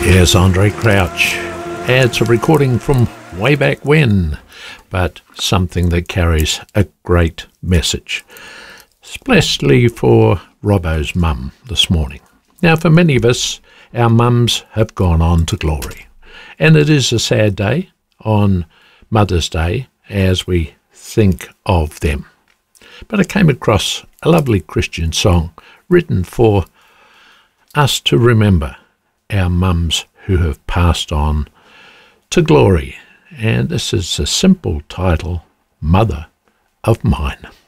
Yes, Andre Crouch. It's a recording from way back when, but something that carries a great message. Especially for Robbo's mum this morning. Now, for many of us, our mums have gone on to glory. And it is a sad day on Mother's Day as we think of them. But I came across a lovely Christian song written for us to remember our mums who have passed on to glory. And this is a simple title, Mother of Mine.